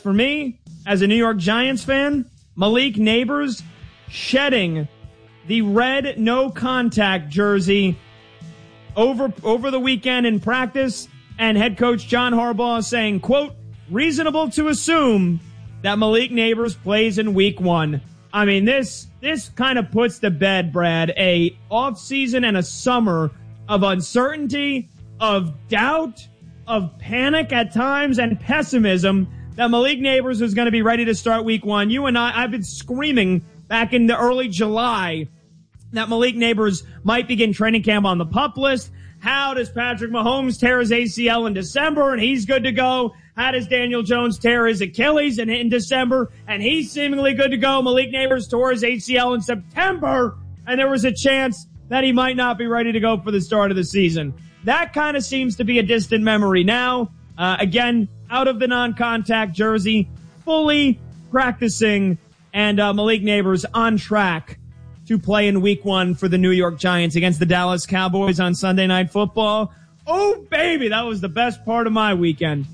for me, as a New York Giants fan, Malik Neighbors shedding the red no-contact jersey over the weekend in practice, and head coach John Harbaugh saying, quote, reasonable to assume that Malik Neighbors plays in week 1. I mean, this kind of puts to bed, Brad, a off-season and a summer of uncertainty, of doubt, of panic at times, and pessimism that Malik Neighbors was going to be ready to start week 1. You and I've been screaming back in the early July that Malik Neighbors might begin training camp on the PUP list. How does Patrick Mahomes tear his ACL in December and he's good to go? How does Daniel Jones tear his Achilles in December and he's seemingly good to go? Malik Neighbors tore his ACL in September and there was a chance that he might not be ready to go for the start of the season. That kind of seems to be a distant memory now. Again, out of the non-contact jersey, fully practicing, and Malik Neighbors on track to play in week 1 for the New York Giants against the Dallas Cowboys on Sunday Night Football. Oh, baby, that was the best part of my weekend.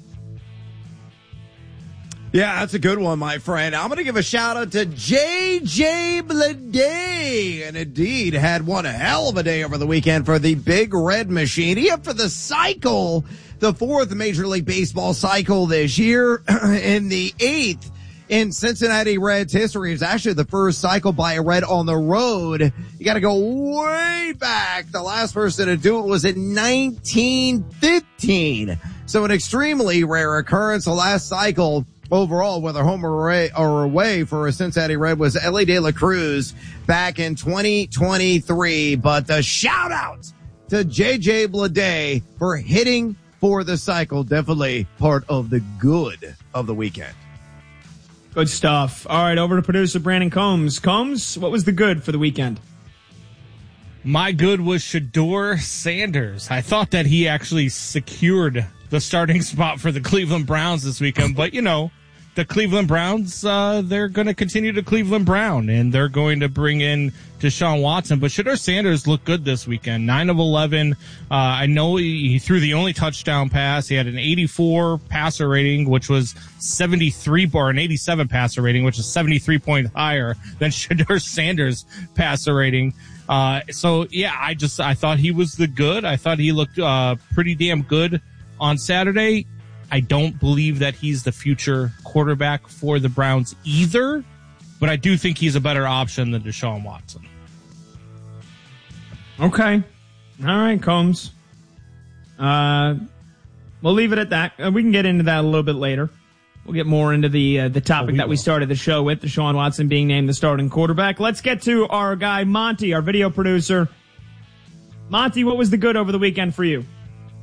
Yeah, that's a good one, my friend. I'm going to give a shout-out to J.J. Bleday, and indeed had one hell of a day over the weekend for the Big Red Machine. He up for the cycle, the 4th Major League Baseball cycle this year, in the 8th in Cincinnati Reds history. It's actually the first cycle by a Red on the road. You got to go way back. The last person to do it was in 1915. So an extremely rare occurrence. The last cycle overall, whether home or away for a Cincinnati Red, was Ellie De La Cruz back in 2023. But the shout out to JJ Bleday for hitting for the cycle. Definitely part of the good of the weekend. Good stuff. All right, over to producer Brandon Combs. Combs, what was the good for the weekend? My good was Shedeur Sanders. I thought that he actually secured the starting spot for the Cleveland Browns this weekend, but you know, the Cleveland Browns, they're going to continue to Cleveland Brown, and they're going to bring in Deshaun Watson. But Shedeur Sanders looked good this weekend, 9 of 11. I know he threw the only touchdown pass. He had an 84 passer rating, which was 73, or an 87 passer rating, which is 73 points higher than Shedeur Sanders' passer rating. So yeah, I thought he was the good. I thought he looked pretty damn good on Saturday. I don't believe that he's the future quarterback for the Browns either, but I do think he's a better option than Deshaun Watson. Okay. All right, Combs. We'll leave it at that. We can get into that a little bit later. We'll get more into the topic that we started the show with, Deshaun Watson being named the starting quarterback. Let's get to our guy, Monty, our video producer. Monty, what was the good over the weekend for you?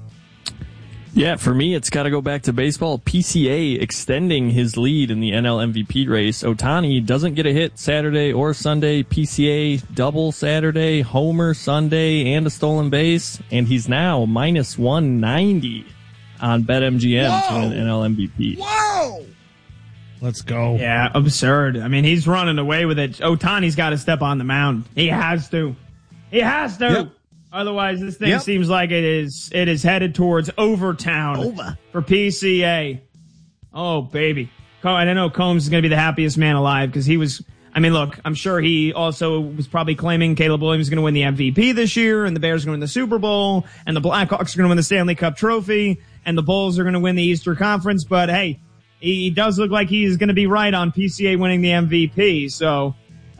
Yeah, for me, it's got to go back to baseball. PCA extending his lead in the NL MVP race. Ohtani doesn't get a hit Saturday or Sunday. PCA double Saturday, homer Sunday, and a stolen base. And he's now minus 190 on BetMGM to win NL MVP. Whoa! Let's go. Yeah, absurd. I mean, he's running away with it. Ohtani's got to step on the mound. He has to. He has to. Yep. Otherwise, this thing seems like it is headed towards Overtown for PCA. Oh, baby. I don't know. Combs is going to be the happiest man alive because he was, I mean, look, I'm sure he also was probably claiming Caleb Williams is going to win the MVP this year, and the Bears are going to win the Super Bowl, and the Blackhawks are going to win the Stanley Cup trophy, and the Bulls are going to win the Eastern Conference. But, hey, he does look like he's going to be right on PCA winning the MVP. So,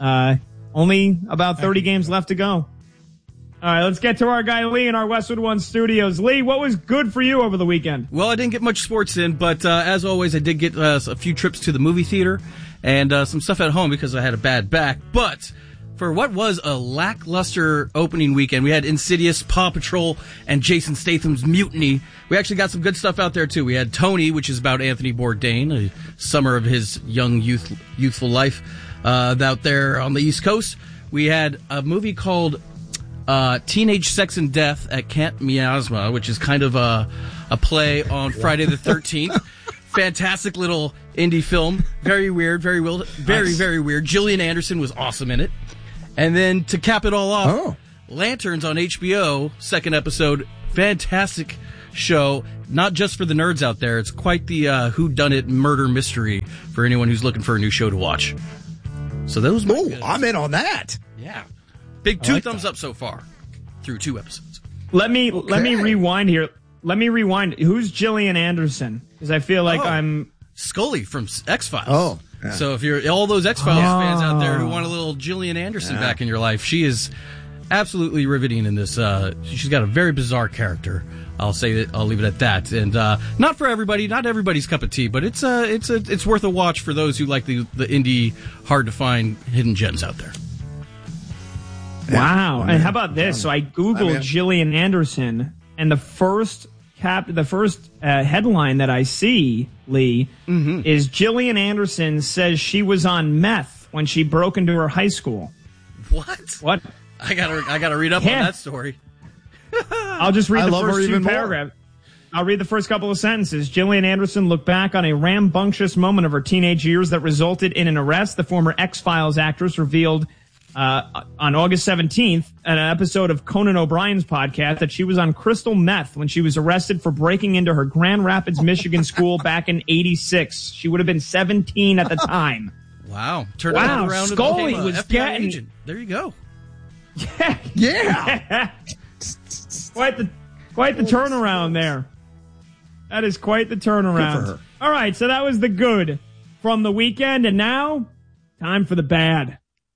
only about 30 games left to go. All right, let's get to our guy Lee in our Westwood One studios. Lee, what was good for you over the weekend? Well, I didn't get much sports in, but as always, I did get a few trips to the movie theater and some stuff at home because I had a bad back. But for what was a lackluster opening weekend, we had Insidious, Paw Patrol, and Jason Statham's Mutiny. We actually got some good stuff out there, too. We had Tony, which is about Anthony Bourdain, a summer of his young youthful life out there on the East Coast. We had a movie called Teenage Sex and Death at Camp Miasma, which is kind of a play on Friday the 13th. Fantastic little indie film. Very weird, very weird. Gillian Anderson was awesome in it. And then to cap it all off, Lanterns on HBO, second episode. Fantastic show, not just for the nerds out there. It's quite the whodunit murder mystery for anyone who's looking for a new show to watch. So those. Ooh, I'm in on that. Yeah, big two thumbs up so far through 2 episodes. Let me rewind here. Let me rewind. Who's Gillian Anderson? Because I feel like I'm Scully from X-Files. Oh. Yeah. So if you're all those X-Files fans out there who want a little Gillian Anderson back in your life, she is absolutely riveting in this. She's got a very bizarre character. I'll leave it at that. And not for everybody, not everybody's cup of tea, but it's worth a watch for those who like the indie, hard to find hidden gems out there. Wow. And how about this? So I Googled Gillian Anderson, and the first headline that I see, Lee, is Gillian Anderson says she was on meth when she broke into her high school. What? I gotta read up on that story. I'll just read the first 2 paragraphs. I'll read the first couple of sentences. Gillian Anderson looked back on a rambunctious moment of her teenage years that resulted in an arrest. The former X-Files actress revealed on August 17th, an episode of Conan O'Brien's podcast, that she was on crystal meth when she was arrested for breaking into her Grand Rapids, Michigan school back in '86. She would have been 17 at the time. Wow. Turned around Scully and was FBI getting... agent. There you go. Yeah. Quite the turnaround there. That is quite the turnaround. Good for her. All right, so that was the good from the weekend, and now time for the bad.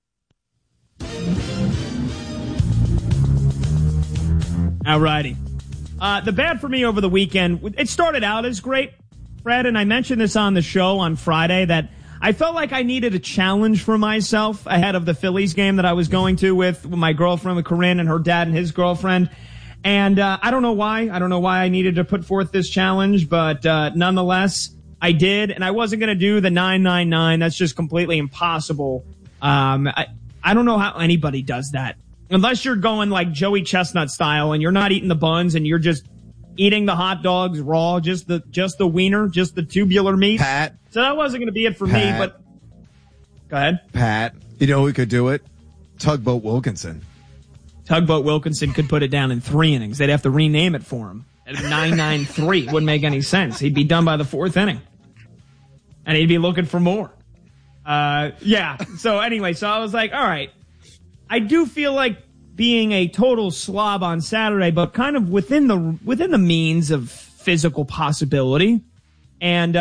Alrighty. The bad for me over the weekend, it started out as great, Fred, and I mentioned this on the show on Friday, that I felt like I needed a challenge for myself ahead of the Phillies game that I was going to with my girlfriend, with Corinne, and her dad and his girlfriend. And I don't know why. I don't know why I needed to put forth this challenge, but nonetheless, I did. And I wasn't going to do the 999. That's just completely impossible. I don't know how anybody does that. Unless you're going like Joey Chestnut style and you're not eating the buns and you're just eating the hot dogs raw, just the wiener, just the tubular meat. Pat. So that wasn't going to be it for me, but go ahead. Pat, you know who could do it? Tugboat Wilkinson. Tugboat Wilkinson could put it down in 3 innings. They'd have to rename it for him. 993 wouldn't make any sense. He'd be done by the 4th inning. And he'd be looking for more. Yeah. So anyway, so I was like, all right. I do feel like being a total slob on Saturday, but kind of within the means of physical possibility. And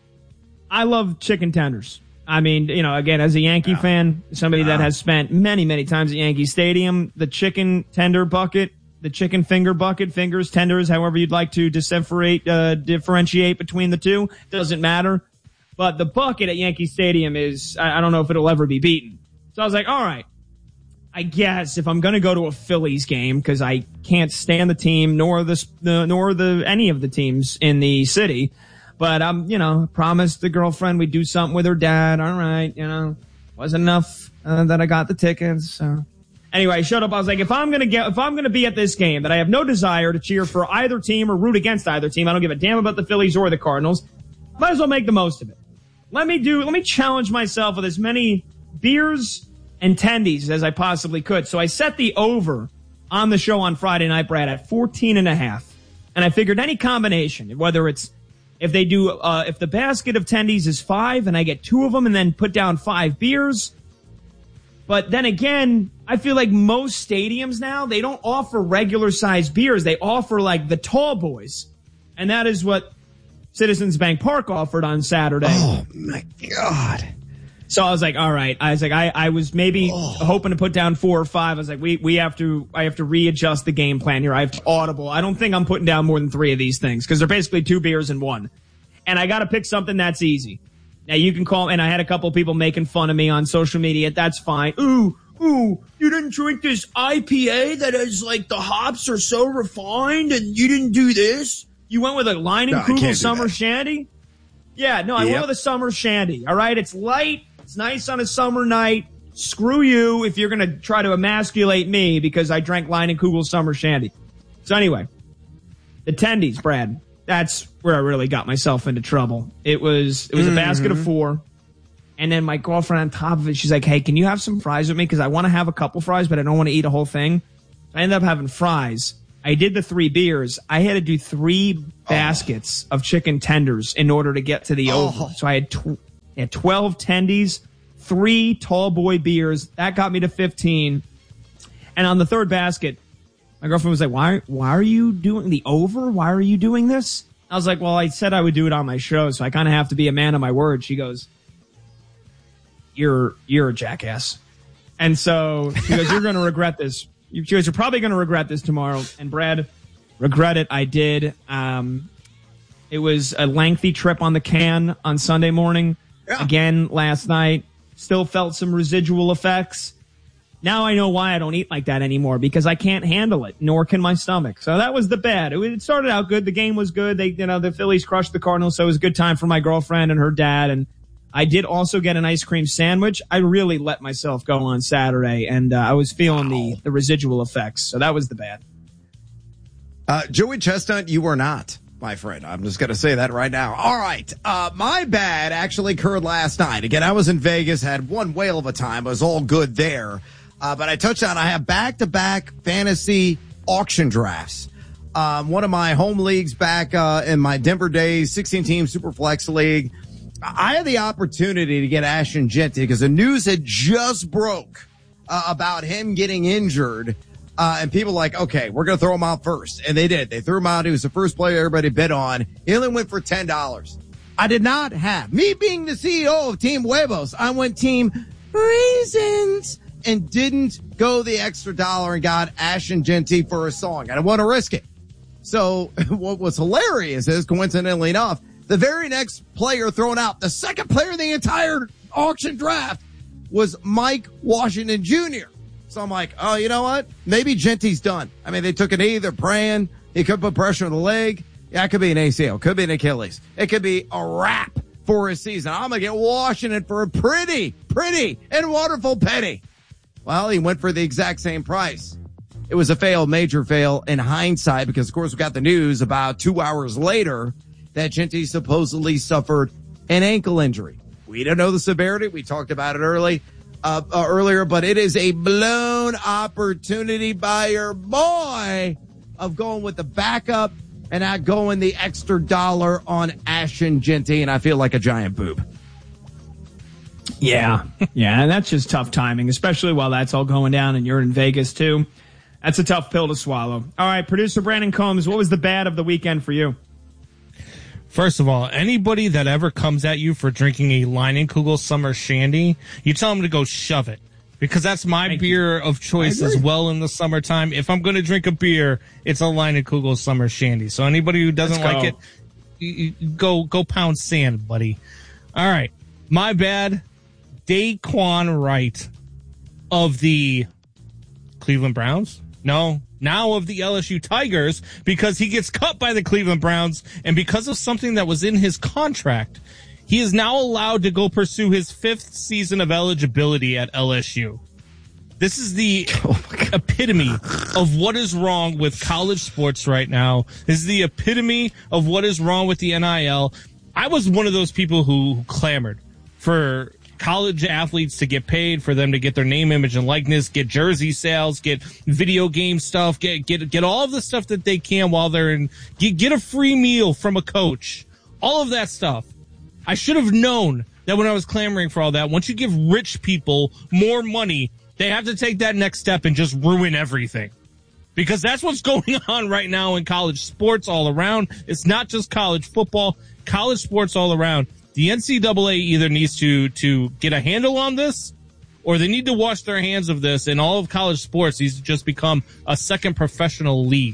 I love chicken tenders. I mean, you know, again, as a Yankee fan, somebody that has spent many, many times at Yankee Stadium, the chicken tender bucket, the chicken finger bucket, fingers, tenders, however you'd like to differentiate between the two, doesn't matter. But the bucket at Yankee Stadium is, I don't know if it'll ever be beaten. So I was like, all right, I guess if I'm going to go to a Phillies game, because I can't stand the team nor any of the teams in the city, but promised the girlfriend we'd do something with her dad. All right, wasn't enough that I got the tickets. So anyway, I showed up. I was like, if I'm going to be at this game that I have no desire to cheer for either team or root against either team, I don't give a damn about the Phillies or the Cardinals. Might as well make the most of it. Let me challenge myself with as many beers and tendies as I possibly could. So I set the over on the show on Friday night, Brad, at 14.5. And I figured any combination, whether it's, if the basket of tendies is 5 and I get 2 of them and then put down 5 beers. But then again, I feel like most stadiums now, they don't offer regular sized beers. They offer like the tall boys. And that is what Citizens Bank Park offered on Saturday. Oh my God. So I was like, all right. I was like, I was maybe hoping to put down 4 or 5. I was like, I have to readjust the game plan here. I have to audible. I don't think I'm putting down more than 3 of these things because they're basically 2 beers in 1. And I got to pick something that's easy. Now you can call, and I had a couple of people making fun of me on social media. That's fine. Ooh, you didn't drink this IPA that is like the hops are so refined and you didn't do this? You went with a Leinenkugel Summer Shandy? Yeah, no, I went with a Summer Shandy. All right, it's light. It's nice on a summer night. Screw you if you're going to try to emasculate me because I drank Leinenkugel Summer Shandy. So anyway, the tendies, Brad, that's where I really got myself into trouble. It was a basket of 4. And then my girlfriend on top of it, she's like, hey, can you have some fries with me? Because I want to have a couple fries, but I don't want to eat a whole thing. I ended up having fries. I did the 3 beers. I had to do 3 baskets of chicken tenders in order to get to the over. So I had 12 tendies, 3 tall boy beers. That got me to 15. And on the 3rd basket, my girlfriend was like, why are you doing the over? Why are you doing this? I was like, well, I said I would do it on my show, so I kind of have to be a man of my word. She goes, you're a jackass. And so she goes, you're going to regret this. She goes, you're probably going to regret this tomorrow. And Brad, regret it. I did. It was a lengthy trip on the can on Sunday morning. Yeah. Again, last night, still felt some residual effects. Now I know why I don't eat like that anymore, because I can't handle it, nor can my stomach. So that was the bad. It started out good. The game was good. The Phillies crushed the Cardinals, so it was a good time for my girlfriend and her dad. And I did also get an ice cream sandwich. I really let myself go on Saturday, and I was feeling the residual effects. So that was the bad. Joey Chestnut, you were not, my friend. I'm just going to say that right now. All right. My bad actually occurred last night. Again, I was in Vegas, had one whale of a time. It was all good there. But I touched on, I have back-to-back fantasy auction drafts. One of my home leagues back in my Denver days, 16-team Superflex League. I had the opportunity to get Ashton Jeanty because the news had just broke about him getting injured. And people were like, okay, we're going to throw him out first. And they did. They threw him out. He was the first player everybody bid on. He only went for $10. I did not have. Me being the CEO of Team Huevos, I went Team Raisins and didn't go the extra dollar and got Ashton Jeanty for a song. I didn't want to risk it. So what was hilarious is, coincidentally enough, the very next player thrown out, the second player in the entire auction draft, was Mike Washington Jr. So I'm like, oh, you know what? Maybe Jeanty's done. I mean, they took a knee, they're praying. He could put pressure on the leg. Yeah, it could be an ACL, could be an Achilles. It could be a wrap for his season. I'm going to get Washington for a pretty and wonderful penny. Well, he went for the exact same price. It was a fail, major fail in hindsight, because, of course, we got the news about 2 hours later that Jeanty supposedly suffered an ankle injury. We don't know the severity. We talked about it earlier, but it is a blown opportunity by your boy of going with the backup and not going the extra dollar on Ashton Jeanty, and I feel like a giant boob. Yeah, and that's just tough timing, especially while that's all going down and you're in Vegas too. That's a tough pill to swallow. All right, producer Brandon Combs, what was the bad of the weekend for you? First of all, anybody that ever comes at you for drinking a Leinenkugel Summer Shandy, you tell them to go shove it. Because that's my beer of choice as well in the summertime. If I'm going to drink a beer, it's a Leinenkugel Summer Shandy. So anybody who doesn't like it, go pound sand, buddy. All right. My bad. Daquan Wright of the Cleveland Browns? No. Now of the LSU Tigers, because he gets cut by the Cleveland Browns, and because of something that was in his contract, he is now allowed to go pursue his 5th season of eligibility at LSU. This is the epitome of what is wrong with college sports right now. This is the epitome of what is wrong with the NIL. I was one of those people who clamored for college athletes to get paid, for them to get their name, image, and likeness, get jersey sales, get video game stuff, get all of the stuff that they can while they're in, get a free meal from a coach, all of that stuff. I should have known that when I was clamoring for all that, once you give rich people more money, they have to take that next step and just ruin everything. Because that's what's going on right now in college sports all around. It's not just college football, college sports all around. The NCAA either needs to get a handle on this, or they need to wash their hands of this, and all of college sports needs to just become a second professional league.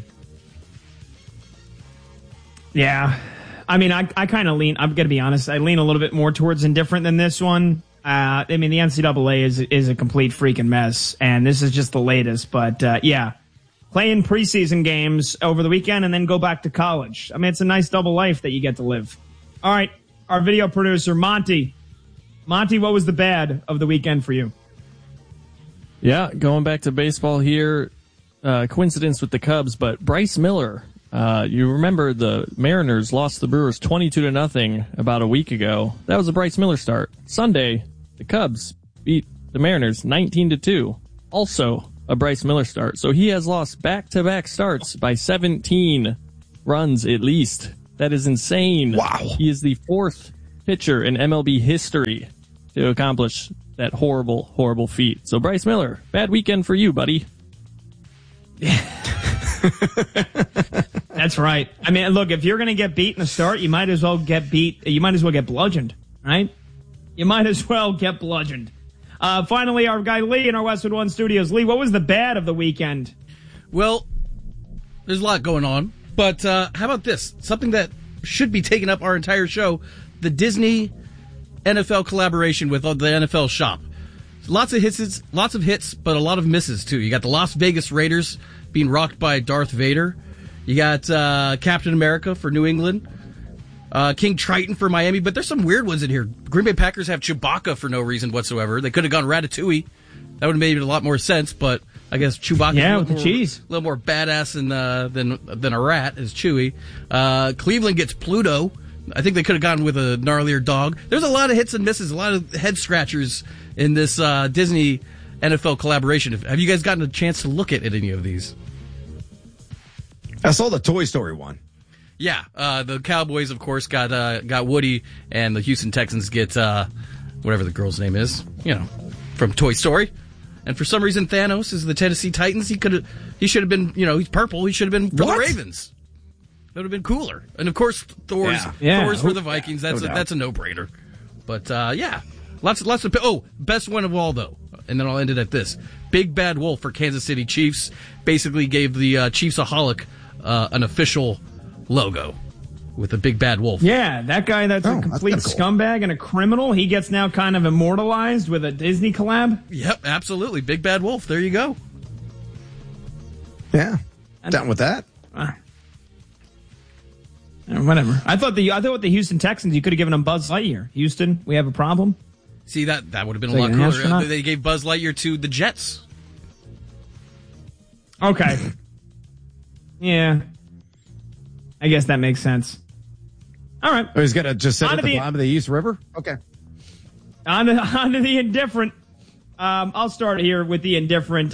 Yeah. I mean, I kind of lean, I'm going to be honest, I lean a little bit more towards indifferent than this one. I mean, the NCAA is a complete freaking mess, and this is just the latest. But, yeah, playing preseason games over the weekend and then go back to college. I mean, it's a nice double life that you get to live. All right. Our video producer, Monty. Monty, what was the bad of the weekend for you? Yeah, going back to baseball here, coincidence with the Cubs, but Bryce Miller, you remember the Mariners lost the Brewers 22-0 about a week ago. That was a Bryce Miller start. Sunday, the Cubs beat the Mariners 19-2. Also a Bryce Miller start. So he has lost back-to-back starts by 17 runs at least. That is insane. Wow. He is the 4th pitcher in MLB history to accomplish that horrible, horrible feat. So Bryce Miller, bad weekend for you, buddy. That's right. I mean, look, if you're going to get beat in the start, you might as well get bludgeoned, right? You might as well get bludgeoned. Finally, our guy Lee in our Westwood One studios. Lee, what was the bad of the weekend? Well, there's a lot going on, but how about this? Something that should be taking up our entire show, the Disney NFL collaboration with the NFL Shop. Lots of hits, but a lot of misses, too. You got the Las Vegas Raiders being rocked by Darth Vader. You got Captain America for New England. King Triton for Miami, but there's some weird ones in here. Green Bay Packers have Chewbacca for no reason whatsoever. They could have gone Ratatouille. That would have made a lot more sense, but I guess Chewbacca with the cheese. A little more badass than a rat is Chewie. Cleveland gets Pluto. I think they could have gone with a gnarlier dog. There's a lot of hits and misses, a lot of head scratchers in this Disney NFL collaboration. Have you guys gotten a chance to look at any of these? I saw the Toy Story one. Yeah, the Cowboys, of course, got Woody, and the Houston Texans get whatever the girl's name is, from Toy Story. And for some reason, Thanos is the Tennessee Titans. He should have been, he's purple. He should have been for the Ravens. That would have been cooler. And of course, Thor's for the Vikings. That's a no-brainer. But lots of. Best one of all though, and then I'll end it at this: Big Bad Wolf for Kansas City Chiefs basically gave the Chiefs-aholic an official logo with a big bad wolf. Yeah, that guy that's a complete scumbag and a criminal. He gets now kind of immortalized with a Disney collab. Yep, absolutely. Big bad wolf. There you go. Yeah, down with that. Whatever. I thought with the Houston Texans, you could have given them Buzz Lightyear. Houston, we have a problem. See, that would have been a lot cooler. They gave Buzz Lightyear to the Jets. Okay. Yeah. I guess that makes sense. All right. Oh, he's going to just sit at the bottom of the East River? Okay. On to the indifferent. I'll start here with the indifferent.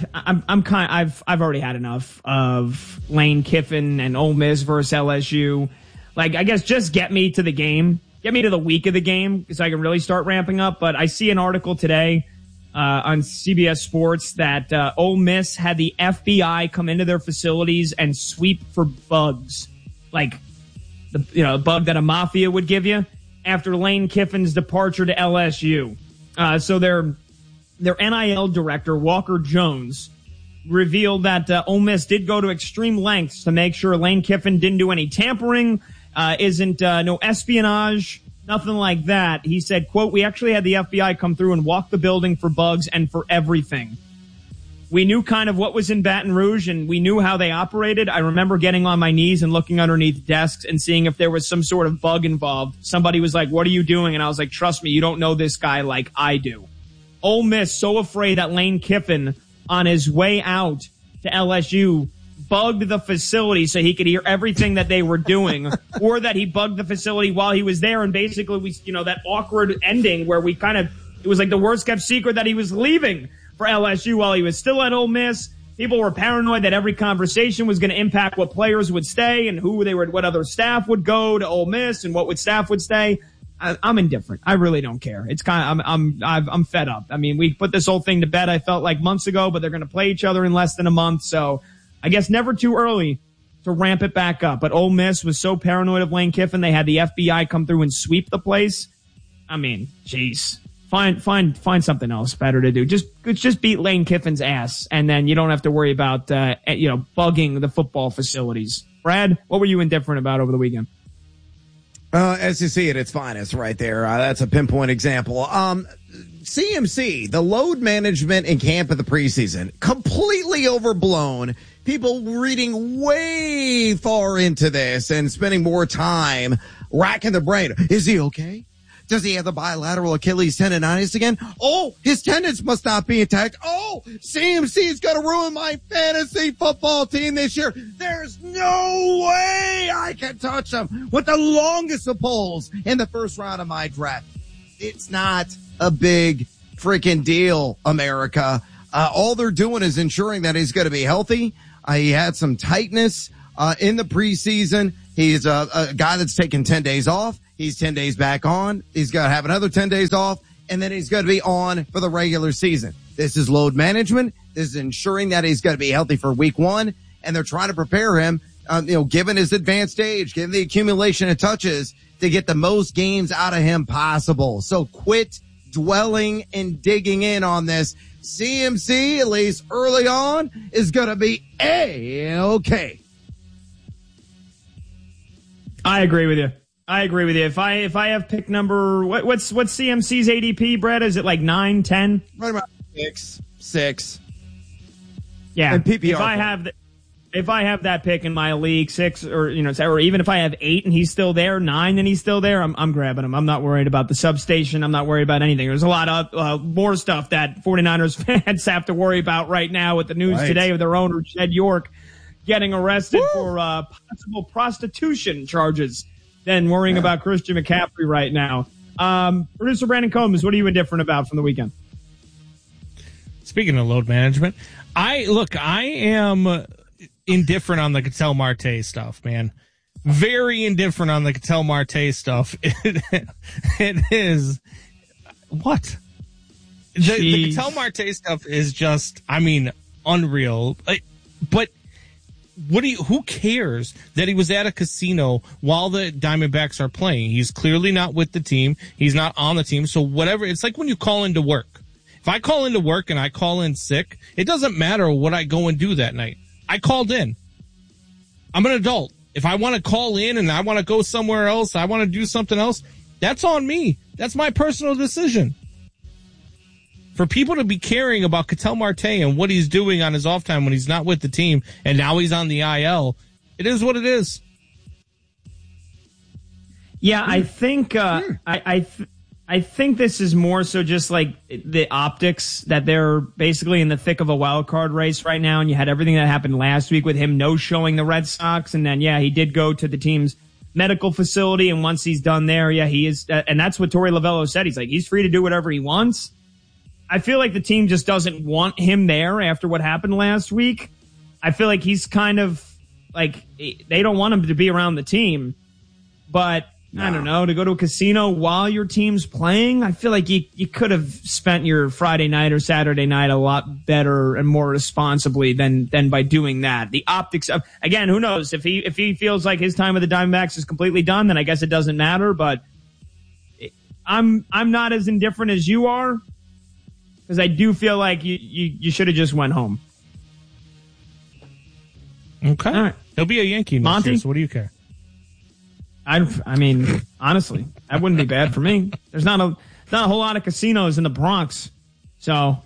I've already had enough of Lane Kiffin and Ole Miss versus LSU. Like, I guess just get me to the game. Get me to the week of the game so I can really start ramping up. But I see an article today on CBS Sports that Ole Miss had the FBI come into their facilities and sweep for bugs, like the bug that a mafia would give you after Lane Kiffin's departure to LSU. So their NIL director Walker Jones revealed that Ole Miss did go to extreme lengths to make sure Lane Kiffin didn't do any tampering, isn't no espionage. Nothing like that. He said, quote, "We actually had the FBI come through and walk the building for bugs and for everything. We knew kind of what was in Baton Rouge and we knew how they operated. I remember getting on my knees and looking underneath desks and seeing if there was some sort of bug involved. Somebody was like, 'What are you doing?' And I was like, 'Trust me, you don't know this guy like I do.'" Ole Miss so afraid that Lane Kiffin on his way out to LSU bugged the facility so he could hear everything that they were doing, or that he bugged the facility while he was there. And basically that awkward ending where it was like the worst kept secret that he was leaving for LSU while he was still at Ole Miss. People were paranoid that every conversation was going to impact what players would stay and what other staff would go to Ole Miss and what staff would stay. I'm indifferent. I really don't care. It's I'm fed up. I mean, we put this whole thing to bed, I felt like months ago, but they're going to play each other in less than a month. So I guess never too early to ramp it back up. But Ole Miss was so paranoid of Lane Kiffin, they had the FBI come through and sweep the place. I mean, jeez. Find something else better to do. Just beat Lane Kiffin's ass, and then you don't have to worry about bugging the football facilities. Brad, what were you indifferent about over the weekend? As you see it, its finest right there. That's a pinpoint example. CMC, the load management in camp of the preseason, completely overblown. People reading way far into this and spending more time racking their brain. Is he okay? Does he have the bilateral Achilles tendonitis again? Oh, his tendons must not be intact. Oh, CMC's going to ruin my fantasy football team this year. There's no way I can touch him with the longest of polls in the first round of my draft. It's not a big freaking deal, America. All they're doing is ensuring that he's going to be healthy. He had some tightness in the preseason. He's a guy that's taken 10 days off. He's 10 days back on. He's going to have another 10 days off, and then he's going to be on for the regular season. This is load management. This is ensuring that he's going to be healthy for week 1, and they're trying to prepare him, given his advanced age, given the accumulation of touches, to get the most games out of him possible. So quit dwelling and digging in on this. CMC, at least early on, is going to be A-okay. I agree with you. If I have pick number, what's CMC's ADP, Brett? Is it like 9, 10? Right about 6. Yeah. And PPR. If I have that pick in my league, 6 or even if I have 8 and he's still there, 9 and he's still there, I'm grabbing him. I'm not worried about the substation. I'm not worried about anything. There's a lot of more stuff that 49ers fans have to worry about right now with the news today of their owner, Jed York, getting arrested for possible prostitution charges than worrying about Christian McCaffrey right now. Producer Brandon Combs, what are you indifferent about from the weekend? Speaking of load management, I am indifferent on the Ketel Marte stuff, man. Very indifferent on the Ketel Marte stuff. It is what? The Ketel Marte stuff is just, unreal. But who cares that he was at a casino while the Diamondbacks are playing? He's clearly not with the team. He's not on the team. So whatever, it's like when you call into work. If I call into work and I call in sick, it doesn't matter what I go and do that night. I called in. I'm an adult. If I want to call in and I want to go somewhere else, I want to do something else, that's on me. That's my personal decision. For people to be caring about Ketel Marte and what he's doing on his off time when he's not with the team and now he's on the IL, it is what it is. Yeah, I think I think this is more so just like the optics that they're basically in the thick of a wild card race right now, and you had everything that happened last week with him no-showing the Red Sox, and then, he did go to the team's medical facility, and once he's done there, he is, and that's what Torey Lovello said. He's like, he's free to do whatever he wants. I feel like the team just doesn't want him there after what happened last week. I feel like he's kind of like, they don't want him to be around the team, but I don't know, to go to a casino while your team's playing, I feel like you could have spent your Friday night or Saturday night a lot better and more responsibly than by doing that. The optics of, again, who knows, if he feels like his time with the Diamondbacks is completely done, then I guess it doesn't matter, but I'm not as indifferent as you are, because I do feel like you should have just went home. Okay. All right. He'll be a Yankee next year, so what do you care? I mean, honestly, that wouldn't be bad for me. There's not a whole lot of casinos in the Bronx. So,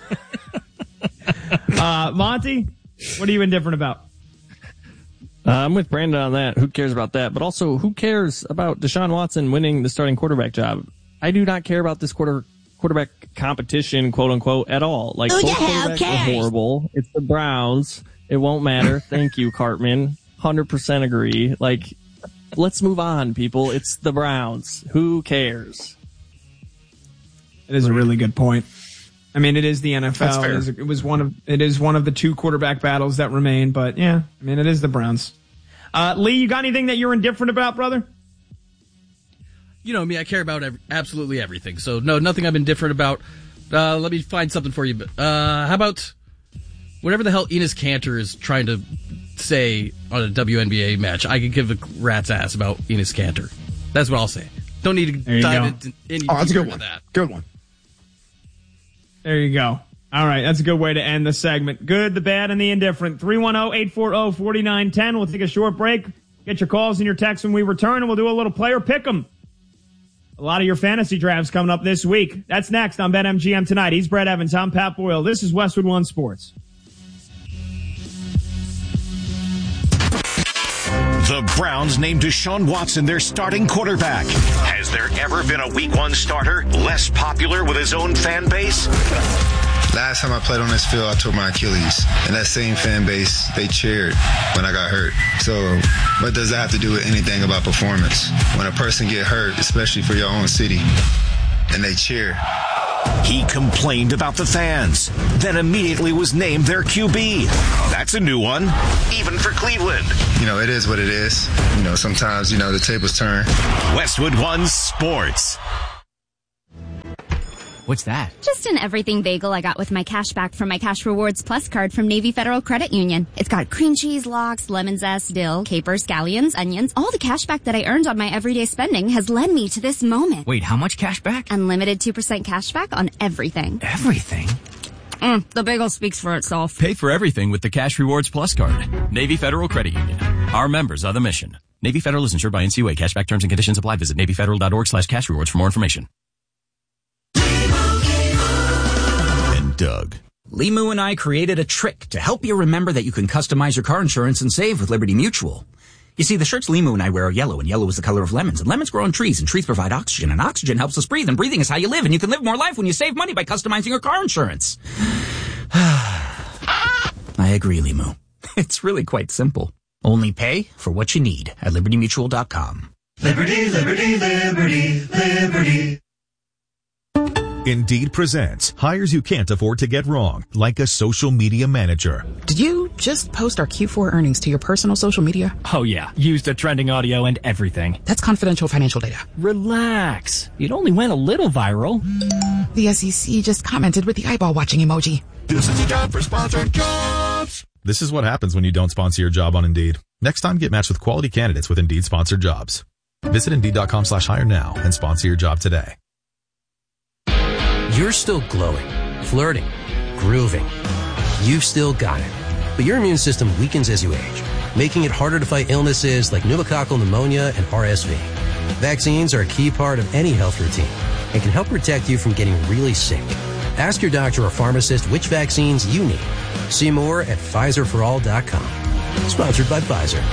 Monty, what are you indifferent about? I'm with Brandon on that. Who cares about that? But also, who cares about Deshaun Watson winning the starting quarterback job? I do not care about this quarterback competition, quote unquote, at all. Like, both quarterbacks are horrible. It's the Browns. It won't matter. Thank you, Cartman. 100% agree. Like, let's move on, people. It's the Browns. Who cares? It is a really good point. I mean, it is the NFL. That's fair. It is one of the two quarterback battles that remain, but yeah, I mean, it is the Browns. Lee, you got anything that you're indifferent about, brother? You know me, I care about absolutely everything. So no, nothing I'm indifferent about. Let me find something for you. How about whatever the hell Enes Kanter is trying to say on a WNBA match? I could give a rat's ass about Enes Kanter. That's what I'll say. Don't need to dive into any that's a good into one. that. Good one. There you go. All right, that's a good way to end the segment. Good, the bad, and the indifferent. 310-840-4910. We'll take a short break. Get your calls and your texts when we return, and we'll do a little player pick'em. A lot of your fantasy drafts coming up this week. That's next on BetMGM Tonight. He's Brett Evans. I'm Pat Boyle. This is Westwood One Sports. The Browns named Deshaun Watson their starting quarterback. Has there ever been a Week 1 starter less popular with his own fan base? Last time I played on this field, I tore my Achilles. And that same fan base, they cheered when I got hurt. So what does that have to do with anything about performance? When a person get hurt, especially for your own city, and they cheer, He complained about the fans, then immediately was named their QB. That's a new one, even for Cleveland. You know, it is what it is. You know, sometimes, the tables turn. Westwood One Sports. What's that? Just an everything bagel I got with my cash back from my Cash Rewards Plus card from Navy Federal Credit Union. It's got cream cheese, lox, lemon zest, dill, capers, scallions, onions. All the cash back that I earned on my everyday spending has led me to this moment. Wait, how much cash back? Unlimited 2% cash back on everything. Everything? The bagel speaks for itself. Pay for everything with the Cash Rewards Plus card. Navy Federal Credit Union. Our members are the mission. Navy Federal is insured by NCUA. Cashback terms and conditions apply. Visit NavyFederal.org/cash rewards for more information. Doug. Limu and I created a trick to help you remember that you can customize your car insurance and save with Liberty Mutual. You see, the shirts Limu and I wear are yellow, and yellow is the color of lemons, and lemons grow on trees, and trees provide oxygen, and oxygen helps us breathe, and breathing is how you live, and you can live more life when you save money by customizing your car insurance. I agree, Limu. It's really quite simple. Only pay for what you need at LibertyMutual.com. Liberty, liberty, liberty, liberty. Indeed presents hires you can't afford to get wrong, like a social media manager. Did you just post our Q4 earnings to your personal social media? Oh yeah, used the trending audio and everything. That's confidential financial data. Relax. It only went a little viral. The SEC just commented with the eyeball watching emoji. This is a job for sponsored jobs. This is what happens when you don't sponsor your job on Indeed. Next time, get matched with quality candidates with Indeed sponsored jobs. Visit Indeed.com/hire now and sponsor your job today. You're still glowing, flirting, grooving. You've still got it. But your immune system weakens as you age, making it harder to fight illnesses like pneumococcal pneumonia and RSV. Vaccines are a key part of any health routine and can help protect you from getting really sick. Ask your doctor or pharmacist which vaccines you need. See more at PfizerForAll.com. Sponsored by Pfizer.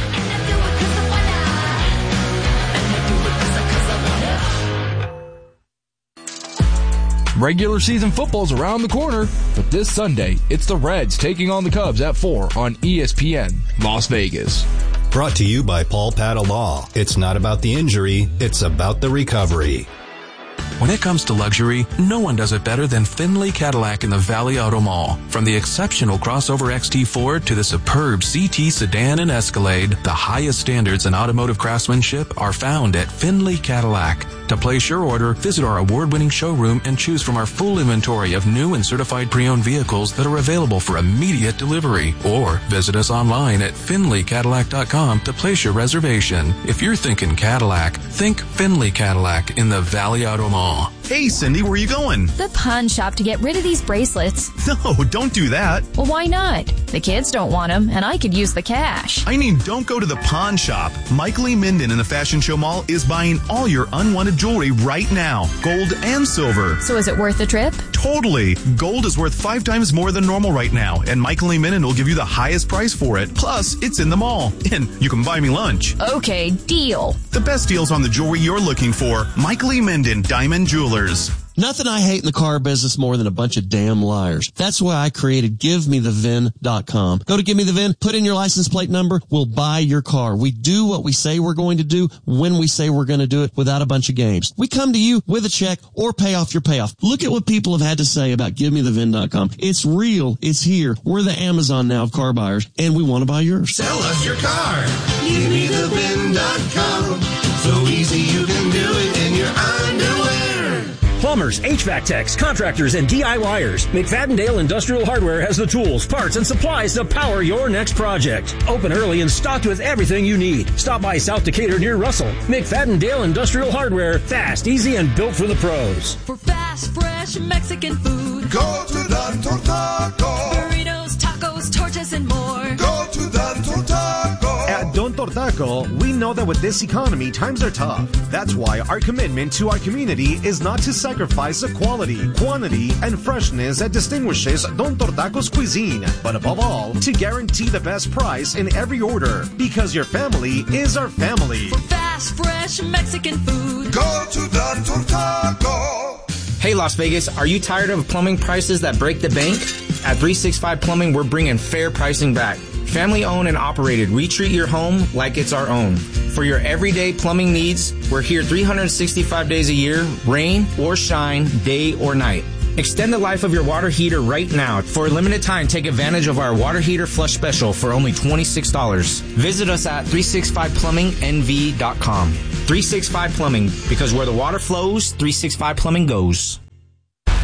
Regular season football's around the corner, but this Sunday, it's the Reds taking on the Cubs at 4 on ESPN, Las Vegas. Brought to you by Paul Patta Law. It's not about the injury, it's about the recovery. When it comes to luxury, no one does it better than Findlay Cadillac in the Valley Auto Mall. From the exceptional crossover XT4 to the superb CT sedan and Escalade, the highest standards in automotive craftsmanship are found at Findlay Cadillac. To place your order, visit our award-winning showroom and choose from our full inventory of new and certified pre-owned vehicles that are available for immediate delivery. Or visit us online at FindlayCadillac.com to place your reservation. If you're thinking Cadillac, think Findlay Cadillac in the Valley Auto Mall. Hey, Cindy, where are you going? The pawn shop to get rid of these bracelets. No, don't do that. Well, why not? The kids don't want them, and I could use the cash. I mean, don't go to the pawn shop. Michael E. Minden in the Fashion Show Mall is buying all your unwanted jewelry right now, gold and silver. So is it worth the trip? Totally. Gold is worth 5 times more than normal right now, and Michael E. Minden will give you the highest price for it. Plus, it's in the mall, and you can buy me lunch. Okay, deal. The best deals on the jewelry you're looking for. Michael E. Minden, Diamond Jewelers. Nothing I hate in the car business more than a bunch of damn liars. That's why I created GiveMeTheVIN.com. Go to Give Me the VIN, put in your license plate number, we'll buy your car. We do what we say we're going to do when we say we're going to do it without a bunch of games. We come to you with a check or pay off your payoff. Look at what people have had to say about GiveMeTheVIN.com. It's real. It's here. We're the Amazon now of car buyers, and we want to buy yours. Sell us your car. GiveMeTheVIN.com. So easy you can do it in your underwear. Plumbers, HVAC techs, contractors, and DIYers. McFadden-Dale Industrial Hardware has the tools, parts, and supplies to power your next project. Open early and stocked with everything you need. Stop by South Decatur near Russell. McFadden-Dale Industrial Hardware. Fast, easy, and built for the pros. For fast, fresh Mexican food, go to Don Tortaco. Burritos, tacos, tortas, and more. Go to Don Tortaco. At Don Tortaco, we know that with this economy, times are tough. That's why our commitment to our community is not to sacrifice the quality, quantity, and freshness that distinguishes Don Tortaco's cuisine, but above all, to guarantee the best price in every order, because your family is our family. For fast, fresh Mexican food, go to Don Tortaco. Hey Las Vegas, are you tired of plumbing prices that break the bank? At 365 Plumbing, we're bringing fair pricing back. Family owned and operated, we treat your home like it's our own. For your everyday plumbing needs, we're here 365 days a year, rain or shine, day or night. Extend the life of your water heater right now. For a limited time, take advantage of our water heater flush special for only $26. Visit us at 365plumbingnv.com. 365 Plumbing, because where the water flows, 365 Plumbing goes.